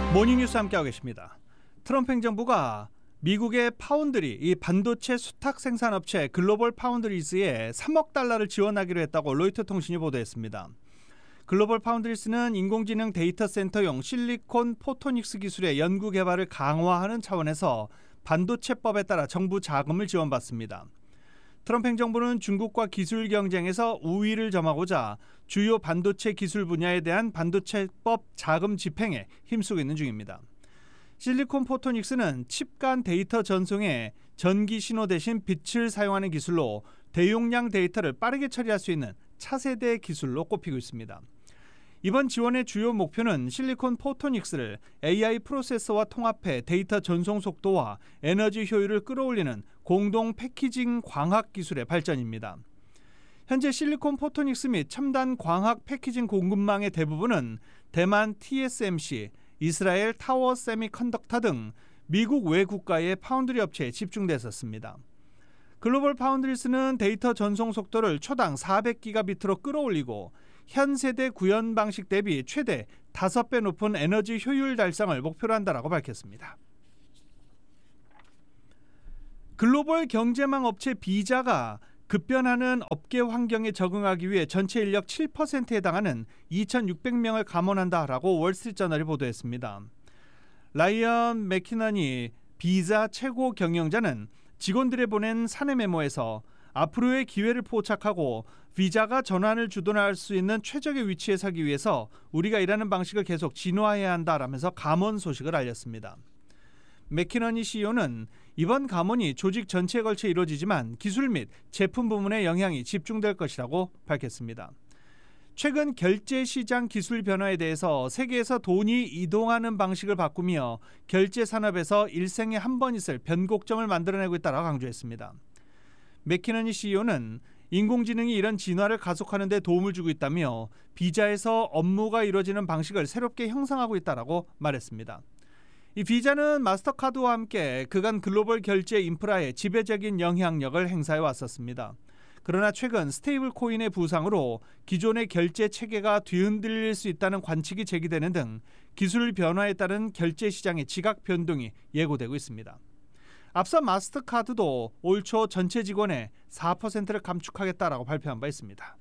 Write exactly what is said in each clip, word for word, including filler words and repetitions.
모닝뉴스 함께하고 계십니다. 트럼프 행정부가 미국의 파운드리, 이 반도체 수탁 생산업체 글로벌 파운드리스에 삼억 달러를 지원하기로 했다고 로이터 통신이 보도했습니다. 글로벌 파운드리스는 인공지능 데이터 센터용 실리콘 포토닉스 기술의 연구 개발을 강화하는 차원에서 반도체법에 따라 정부 자금을 지원받습니다. 트럼프 행정부는 중국과 기술 경쟁에서 우위를 점하고자 주요 반도체 기술 분야에 대한 반도체법 자금 집행에 힘쓰고 있는 중입니다. 실리콘 포토닉스는 칩 간 데이터 전송에 전기 신호 대신 빛을 사용하는 기술로 대용량 데이터를 빠르게 처리할 수 있는 차세대 기술로 꼽히고 있습니다. 이번 지원의 주요 목표는 실리콘 포토닉스를 에이아이 프로세서와 통합해 데이터 전송 속도와 에너지 효율을 끌어올리는 공동 패키징 광학 기술의 발전입니다. 현재 실리콘 포토닉스 및 첨단 광학 패키징 공급망의 대부분은 대만 티에스엠씨, 이스라엘 타워 세미컨덕터 등 미국 외 국가의 파운드리 업체에 집중됐었습니다. 글로벌 파운드리스는 데이터 전송 속도를 초당 사백 기가비트로 끌어올리고 현 세대 구현 방식 대비 최대 다섯 배 높은 에너지 효율 달성을 목표로 한다라고 밝혔습니다. 글로벌 경제망 업체 비자가 급변하는 업계 환경에 적응하기 위해 전체 인력 칠 퍼센트에 해당하는 이천육백 명을 감원한다라고 월스트리트저널이 보도했습니다. 라이언 맥키넌이 비자 최고 경영자는 직원들에 보낸 사내 메모에서 앞으로의 기회를 포착하고 비자가 전환을 주도할 수 있는 최적의 위치에 서기 위해서 우리가 일하는 방식을 계속 진화해야 한다라면서 감원 소식을 알렸습니다. 맥키너니 씨이오는 이번 감원이 조직 전체에 걸쳐 이루어지지만 기술 및 제품 부문에 영향이 집중될 것이라고 밝혔습니다. 최근 결제 시장 기술 변화에 대해서 세계에서 돈이 이동하는 방식을 바꾸며 결제 산업에서 일생에 한 번 있을 변곡점을 만들어내고 있다고 강조했습니다. 맥키너니 씨이오는 인공지능이 이런 진화를 가속하는 데 도움을 주고 있다며 비자에서 업무가 이루어지는 방식을 새롭게 형성하고 있다고 말했습니다. 이 비자는 마스터카드와 함께 그간 글로벌 결제 인프라에 지배적인 영향력을 행사해 왔었습니다. 그러나 최근 스테이블 코인의 부상으로 기존의 결제 체계가 뒤흔들릴 수 있다는 관측이 제기되는 등 기술 변화에 따른 결제 시장의 지각 변동이 예고되고 있습니다. 앞서 마스터카드도 올 초 전체 직원의 사 퍼센트를 감축하겠다라고 발표한 바 있습니다.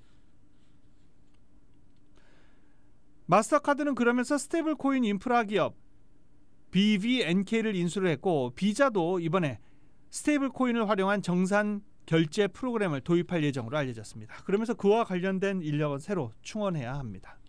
마스터카드는 그러면서 스테이블 코인 인프라 기업 비비엔케이를 인수를 했고 비자도 이번에 스테이블 코인을 활용한 정산 결제 프로그램을 도입할 예정으로 알려졌습니다. 그러면서 그와 관련된 인력은 새로 충원해야 합니다.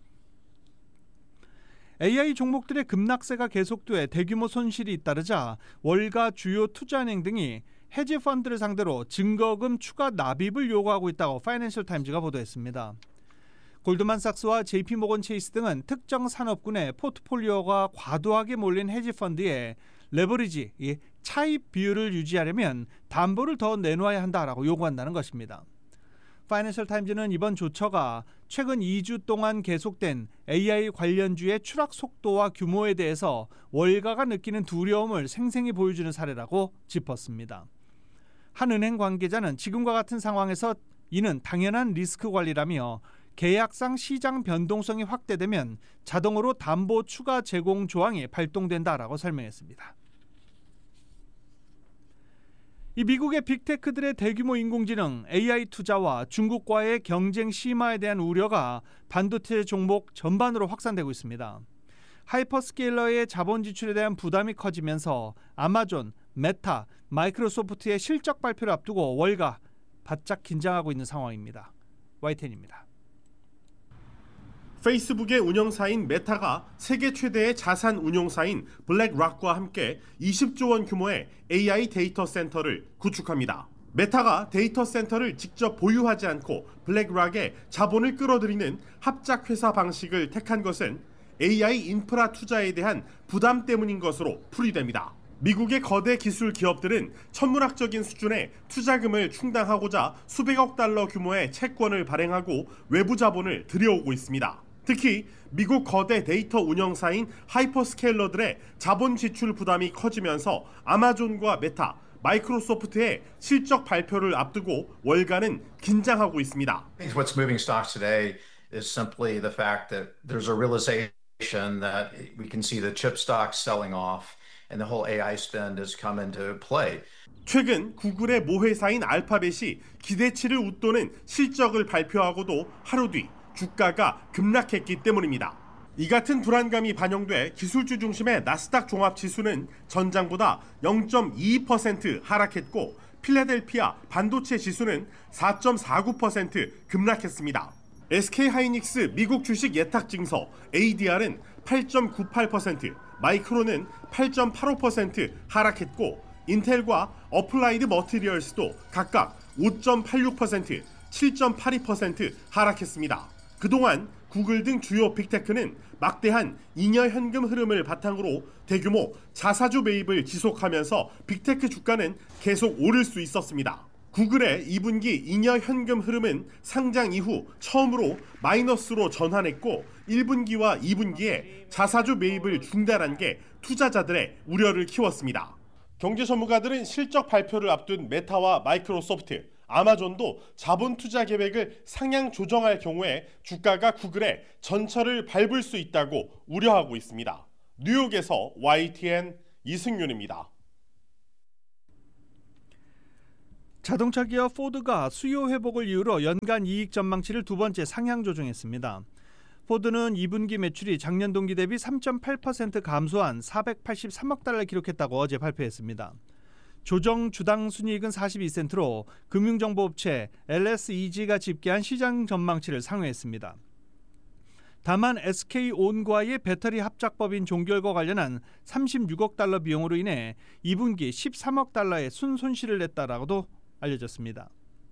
에이아이 종목들의 급락세가 계속돼 대규모 손실이 잇따르자 월가 주요 투자은행 등이 헤지 펀드를 상대로 증거금 추가 납입을 요구하고 있다고 파이낸셜 타임즈가 보도했습니다. 골드만삭스와 제이피모건 체이스 등은 특정 산업군의 포트폴리오가 과도하게 몰린 헤지 펀드에 레버리지, 차입 비율을 유지하려면 담보를 더 내놓아야 한다라고 요구한다는 것입니다. 파이낸셜 타임즈는 이번 조처가 최근 이 주 동안 계속된 에이아이 관련주의 추락 속도와 규모에 대해서 월가가 느끼는 두려움을 생생히 보여주는 사례라고 짚었습니다. 한 은행 관계자는 지금과 같은 상황에서 이는 당연한 리스크 관리라며 계약상 시장 변동성이 확대되면 자동으로 담보 추가 제공 조항이 발동된다라고 설명했습니다. 이 미국의 빅테크들의 대규모 인공지능 에이아이 투자와 중국과의 경쟁 심화에 대한 우려가 반도체 종목 전반으로 확산되고 있습니다. 하이퍼스케일러의 자본 지출에 대한 부담이 커지면서 아마존, 메타, 마이크로소프트의 실적 발표를 앞두고 월가 바짝 긴장하고 있는 상황입니다. 와이텐입니다. 페이스북의 운영사인 메타가 세계 최대의 자산 운용사인 블랙락과 함께 이십조 원 규모의 에이아이 데이터 센터를 구축합니다. 메타가 데이터 센터를 직접 보유하지 않고 블랙락의 자본을 끌어들이는 합작회사 방식을 택한 것은 에이아이 인프라 투자에 대한 부담 때문인 것으로 풀이됩니다. 미국의 거대 기술 기업들은 천문학적인 수준의 투자금을 충당하고자 수백억 달러 규모의 채권을 발행하고 외부 자본을 들여오고 있습니다. 특히 미국 거대 데이터 운영사인 하이퍼스케일러들의 자본 지출 부담이 커지면서 아마존과 메타, 마이크로소프트의 실적 발표를 앞두고 월가는 긴장하고 있습니다. I think what's moving stocks today is simply the fact that there's a realization that we can see the chip stocks selling off and the whole A I spend has come into play. 최근 구글의 모회사인 알파벳이 기대치를 웃도는 실적을 발표하고도 하루 뒤 주가가 급락했기 때문입니다. 이 같은 불안감이 반영돼 기술주 중심의 나스닥 종합지수는 전장보다 영 점 이이 퍼센트 하락했고 필라델피아 반도체 지수는 사 점 사구 퍼센트 급락했습니다. 에스케이하이닉스 미국 주식 예탁증서 에이디알은 팔 점 구팔 퍼센트, 마이크론은 팔 점 팔오 퍼센트 하락했고 인텔과 어플라이드 머티리얼스도 각각 오 점 팔육 퍼센트, 칠 점 팔이 퍼센트 하락했습니다. 그동안 구글 등 주요 빅테크는 막대한 잉여 현금 흐름을 바탕으로 대규모 자사주 매입을 지속하면서 빅테크 주가는 계속 오를 수 있었습니다. 구글의 이 분기 잉여 현금 흐름은 상장 이후 처음으로 마이너스로 전환했고 일 분기와 이 분기에 자사주 매입을 중단한 게 투자자들의 우려를 키웠습니다. 경제 전문가들은 실적 발표를 앞둔 메타와 마이크로소프트, 아마존도 자본 투자 계획을 상향 조정할 경우에 주가가 구글의 전철을 밟을 수 있다고 우려하고 있습니다. 뉴욕에서 와이티엔 이승윤입니다. 자동차 기업 포드가 수요 회복을 이유로 연간 이익 전망치를 두 번째 상향 조정했습니다. 포드는 이 분기 매출이 작년 동기 대비 삼 점 팔 퍼센트 감소한 사백팔십삼억 달러 기록했다고 어제 발표했습니다. 조정 주당 순이익은 사십이 센트로 금융정보업체 엘에스이지가 집계한 시장 전망치를 상회했습니다. 다만 에스케이온과의 배터리 합작법인 종결과 관련한 삼십육억 달러 비용으로 인해 이 분기 십삼억 달러의 순손실을 냈다라고도 알려졌습니다.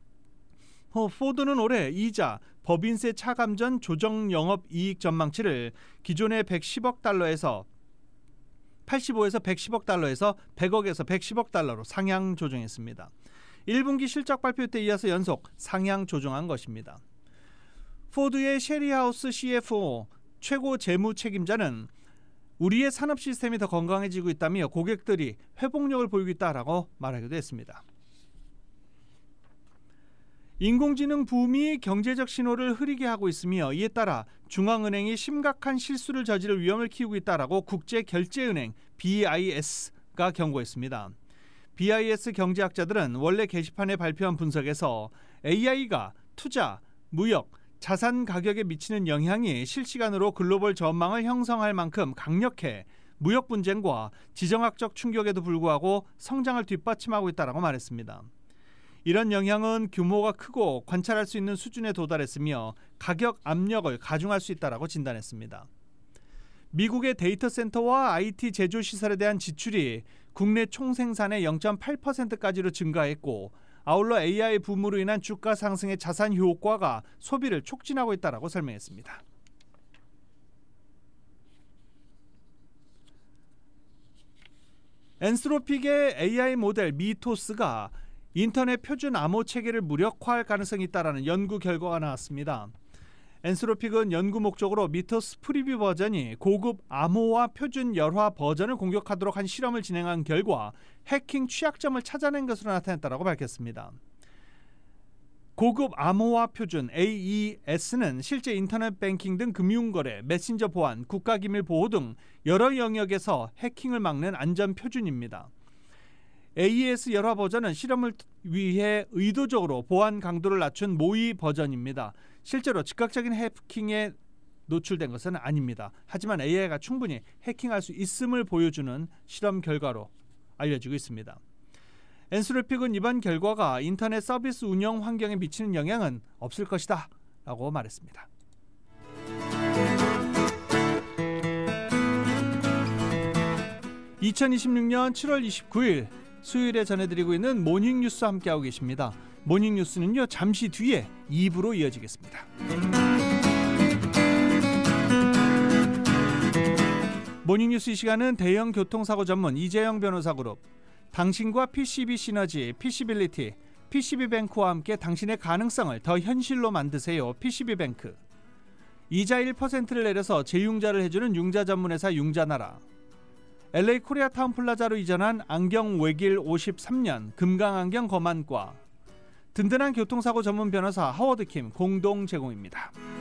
포드는 올해 이자, 법인세 차감 전 조정 영업이익 전망치를 기존의 백십억 달러에서 팔십오에서 백십억 달러에서 백억에서 백십억 달러로 상향 조정했습니다. 일 분기 실적 발표 때 이어서 연속 상향 조정한 것입니다. 포드의 셰리하우스 씨에프오 최고 재무 책임자는 우리의 산업 시스템이 더 건강해지고 있다며 고객들이 회복력을 보이고 있다라고 말하기도 했습니다. 인공지능 붐이 경제적 신호를 흐리게 하고 있으며 이에 따라 중앙은행이 심각한 실수를 저지를 위험을 키우고 있다라고 국제결제은행 비아이에스가 경고했습니다. 비아이에스 경제학자들은 원래 게시판에 발표한 분석에서 에이아이가 투자, 무역, 자산 가격에 미치는 영향이 실시간으로 글로벌 전망을 형성할 만큼 강력해 무역 분쟁과 지정학적 충격에도 불구하고 성장을 뒷받침하고 있다라고 말했습니다. 이런 영향은 규모가 크고 관찰할 수 있는 수준에 도달했으며 가격 압력을 가중할 수 있다라고 진단했습니다. 미국의 데이터 센터와 아이티 제조 시설에 대한 지출이 국내 총생산의 영 점 팔 퍼센트까지로 증가했고 아울러 에이아이 붐으로 인한 주가 상승의 자산 효과가 소비를 촉진하고 있다라고 설명했습니다. 엔스로픽의 에이아이 모델 미토스가 인터넷 표준 암호 체계를 무력화할 가능성이 있다라는 연구 결과가 나왔습니다. 엔스로픽은 연구 목적으로 미토스 프리뷰 버전이 고급 암호화 표준 열화 버전을 공격하도록 한 실험을 진행한 결과 해킹 취약점을 찾아낸 것으로 나타났다고 밝혔습니다. 고급 암호화 표준 에이이에스는 실제 인터넷 뱅킹 등 금융거래, 메신저 보안, 국가기밀 보호 등 여러 영역에서 해킹을 막는 안전 표준입니다. 에이이에스 열화 버전은 실험을 위해 의도적으로 보안 강도를 낮춘 모의 버전입니다. 실제로 즉각적인 해킹에 노출된 것은 아닙니다. 하지만 에이아이가 충분히 해킹할 수 있음을 보여주는 실험 결과로 알려지고 있습니다. 엔스로픽은 이번 결과가 인터넷 서비스 운영 환경에 미치는 영향은 없을 것이다 라고 말했습니다. 이천이십육 년 칠월 이십구일 수요일에 전해드리고 있는 모닝뉴스 함께하고 계십니다. 모닝뉴스는요 잠시 뒤에 이 부로 이어지겠습니다. 모닝뉴스 이 시간은 대형 교통사고 전문 이재영 변호사 그룹, 당신과 피씨비 시너지, 피씨빌리티, 피씨비뱅크와 함께 당신의 가능성을 더 현실로 만드세요. 피씨비뱅크, 이자 일 퍼센트를 내려서 재융자를 해주는 융자 전문회사 융자나라, 엘에이 코리아타운 플라자로 이전한 안경 외길 오십삼 년 금강안경 거만과, 든든한 교통사고 전문 변호사 하워드킴 공동 제공입니다.